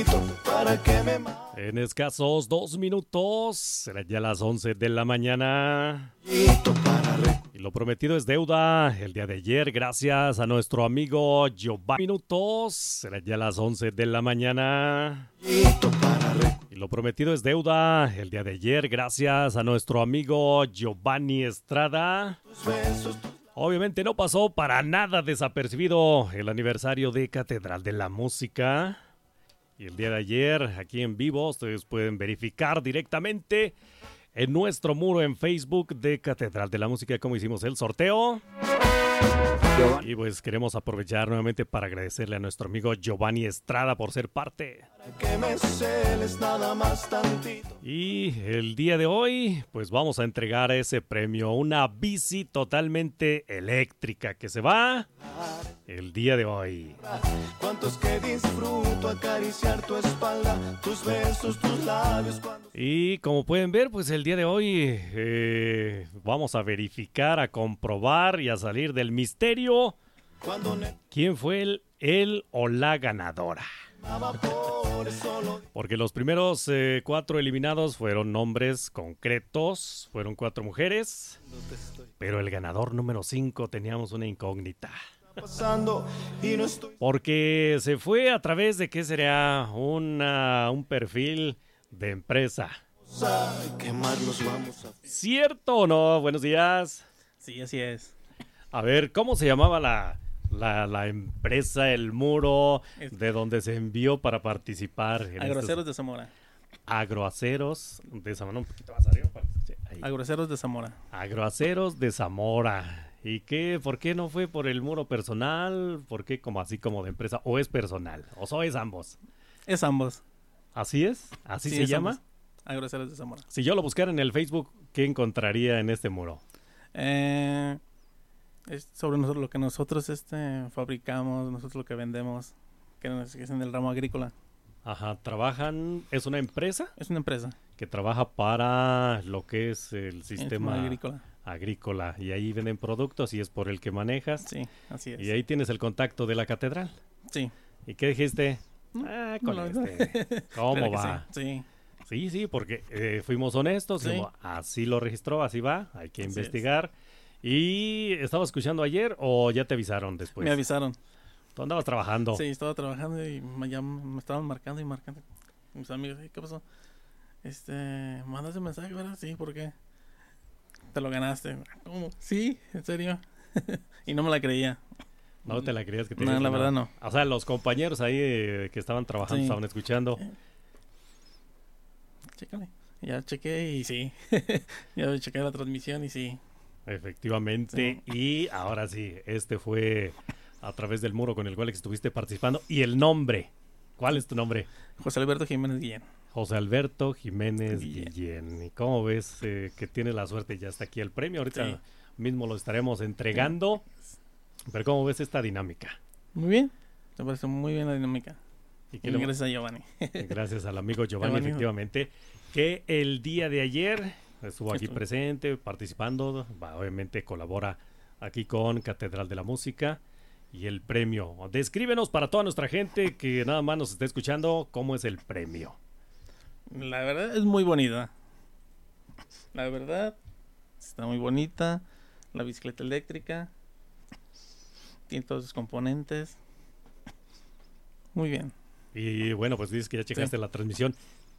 En escasos 2 minutos, será ya las 11 de la mañana. Y lo prometido es deuda. El día de ayer, gracias a nuestro amigo Giovanni. Minutos, será ya las 11 de la mañana. Y lo prometido es deuda. El día de ayer, gracias a nuestro amigo Giovanni Estrada. Obviamente no pasó para nada desapercibido el aniversario de Catedral de la Música. Y el día de ayer, aquí en vivo, ustedes pueden verificar directamente en nuestro muro en Facebook de Catedral de la Música cómo hicimos el sorteo. Y pues queremos aprovechar nuevamente para agradecerle a nuestro amigo Giovanni Estrada por ser parte. Y el día de hoy, pues vamos a entregar ese premio, una bici totalmente eléctrica que se va el día de hoy. Cuántos que disfruto acariciar tu espalda, tus besos, tus labios. Y como pueden ver, pues el día de hoy vamos a verificar, a comprobar y a salir del misterio quién fue el o la ganadora. Porque los primeros 4 eliminados fueron nombres concretos, fueron 4 mujeres, pero el ganador número 5 teníamos una incógnita. Porque se fue a través de qué sería un perfil de empresa. ¿Cierto o no? Buenos días. Sí, así es. A ver, ¿cómo se llamaba la empresa, el muro de donde se envió para participar? Agroaceros de Zamora. Agroaceros de Zamora, un poquito más arriba. Agroaceros de Zamora. Agroaceros de Zamora. ¿Y qué? ¿Por qué no fue por el muro personal? ¿Por qué como así como de empresa? ¿O es personal? ¿O es ambos? Es ambos. ¿Así es? ¿Así sí, se es llama? Ambos. Agroaceros de Zamora. Si yo lo buscara en el Facebook, ¿qué encontraría en este muro? Es sobre nosotros, lo que nosotros fabricamos, nosotros lo que vendemos, que es en el ramo agrícola. Ajá, ¿trabajan? ¿Es una empresa? Es una empresa. Que trabaja para lo que es el sistema agrícola. Y ahí venden productos y es por el que manejas. Sí, así es. Y ahí tienes el contacto de la catedral. Sí. ¿Y qué dijiste? ¿Cómo va? Sí. Sí, porque fuimos honestos. Sí. Así lo registró, así va. Hay que investigar. ¿Y estabas escuchando ayer o ya te avisaron después? Me avisaron. ¿Tú andabas trabajando? Sí, estaba trabajando y ya me estaban marcando. Mis amigos, ¿qué pasó? ¿Mandaste un mensaje, verdad? Sí, ¿por qué? Te lo ganaste. ¿Cómo? Sí, en serio. Y no me la creía. ¿No te la creías que te No, la verdad no. O sea, los compañeros ahí que estaban trabajando estaban escuchando. Chécale. Ya chequé y sí. Ya chequé la transmisión y sí. Efectivamente. Sí. Y ahora sí, fue a través del muro con el cual estuviste participando. ¿Y el nombre? ¿Cuál es tu nombre? José Alberto Jiménez Guillén. José Alberto Jiménez Guillén. ¿Y cómo ves que tiene la suerte? Ya está aquí el premio. Ahorita mismo lo estaremos entregando. Pero ¿cómo ves esta dinámica? Muy bien. Me parece muy bien la dinámica. Y gracias a Giovanni. Gracias al amigo Giovanni, efectivamente. Que el día de ayer estuvo aquí presente, participando. Obviamente colabora aquí con Catedral de la Música. Y el premio. Descríbenos para toda nuestra gente que nada más nos está escuchando cómo es el premio. La verdad es muy bonita. La verdad está muy bonita. La bicicleta eléctrica tiene todos sus componentes. Muy bien. Y bueno, pues dices que ya checaste la transmisión.